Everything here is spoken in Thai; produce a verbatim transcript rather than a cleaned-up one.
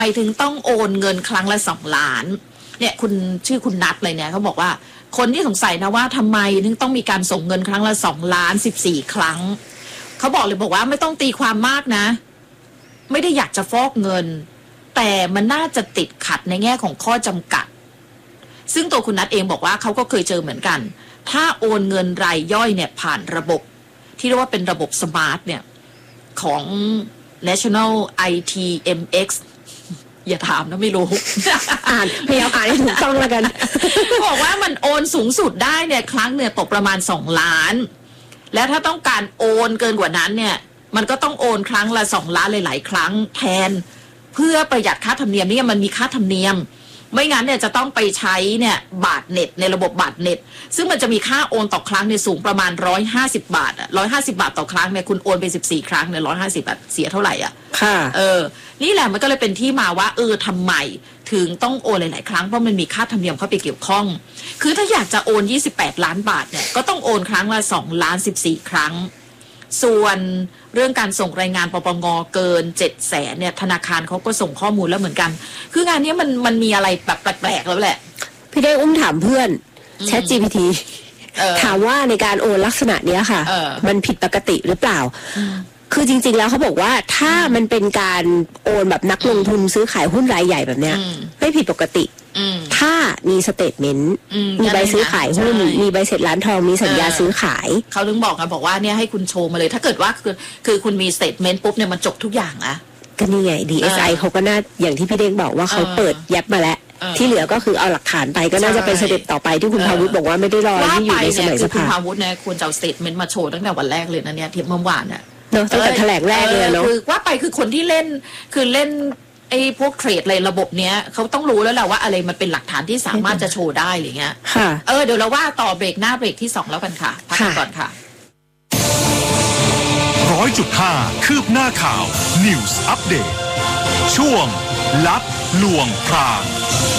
ไปถึงต้องโอนเงินครั้งละสองล้านเนี่ยคุณชื่อคุณนัทเลยเนี่ยเขาบอกว่าคนที่สงสัยนะว่าทำไมถึงต้องมีการส่งเงินครั้งละสองล้านสิบสี่ครั้งเขาบอกเลยบอกว่าไม่ต้องตีความมากนะไม่ได้อยากจะฟอกเงินแต่มันน่าจะติดขัดในแง่ของข้อจำกัดซึ่งตัวคุณนัทเองบอกว่าเขาก็เคยเจอเหมือนกันถ้าโอนเงินรายย่อยเนี่ยผ่านระบบที่เรียกว่าเป็นระบบสมาร์ทเนี่ยของ National ไอ ที เอ็ม เอ็กซ์ อย่าถามนะไม่รู้อ่านพยายามอ่านให้ถูกต้องแล้วกันบอกว่ามันโอนสูงสุดได้เนี่ยครั้งเนี่ยตกประมาณสองล้านและถ้าต้องการโอนเกินกว่านั้นเนี่ยมันก็ต้องโอนครั้งละสองล้านหลายๆครั้งแทนเพื่อประหยัดค่าธรรมเนียมนี่มันมีค่าธรรมเนียมไม่งั้นเนี่ยจะต้องไปใช้เนี่ยบาทเน็ตในระบบบาทเน็ตซึ่งมันจะมีค่าโอนต่อครั้งเนี่ยสูงประมาณหนึ่งร้อยห้าสิบบาทอ่ะหนึ่งร้อยห้าสิบบาทต่อครั้งเนี่ยคุณโอนไปสิบสี่ครั้งเนี่ยหนึ่งร้อยห้าสิบบาทเสียเท่าไหร่อ่ะค่ะเออนี่แหละมันก็เลยเป็นที่มาว่าเออทำไมถึงต้องโอนหลายๆครั้งเพราะมันมีค่าธรรมเนียมเข้าไปเกี่ยวข้องคือถ้าอยากจะโอนยี่สิบแปดล้านบาทเนี่ยก็ต้องโอนครั้งละสองล้านสิบสี่ครั้งส่วนเรื่องการส่งรายงานปปงเกินเจ็ดแสนเนี่ยธนาคารเขาก็ส่งข้อมูลแล้วเหมือนกันคืองานนี้มันมันมีอะไรแบบแปลกๆแล้วแหละพี่ได้อุ้มถามเพื่อน แชท จี พี ที ถามว่าในการโอนลักษณะเนี้ยค่ะมันผิดปกติหรือเปล่าคือจริงๆแล้วเขาบอกว่าถ้ามันเป็นการโอนแบบนักลงทุนซื้อขายหุ้นรายใหญ่แบบเนี้ยไม่ผิดปกติถ้ามีสเตทเมนต์มีใบซื้อขายหุ้นมีใบเสร็จร้านทองมีสัญญาซื้อขายเขาถึงบอกกันบอกว่าเนี่ยให้คุณโชว์มาเลยถ้าเกิดว่าคือคือคุณมีสเตทเมนต์ปุ๊บเนี่ยมันจบทุกอย่างอะก็นี่ไง ดี เอส ไอ เขาก็น่าอย่างที่พี่เด้งบอกว่าเขาเปิดแยบมาแล้วที่เหลือก็คือเอาหลักฐานไปก็น่าจะเป็นสเต็ปต่อไปที่คุณพาวุฒิบอกว่าไม่ได้รอที่อยู่ในสมัยสภาคุณพาวุฒิเนี่ยควรจะเอาสเตทเมนต์มาโชว์ตั้งแต่วันแรกเลยนะเนี่ยที่เมื่อวานเนี่ยเนาะตั้งแต่แถลงแรกเลยเนาะคือว่าไปคือคนที่เล่นคือเล่นไอ้พวกเทรดอะไรระบบเนี้ยเขาต้องรู้แล้วแหละว่าอะไรมันเป็นหลักฐานที่สามารถจะโชว์ได้อะไรเงี้ยค่ะเออเดี๋ยวเราว่าต่อเบรกหน้าเบรกที่สองแล้วกันค่ะพักก่อนค่ะร้อยจุดห้าคืบหน้าข่าว News อัปเดตช่วงลับลวงพราง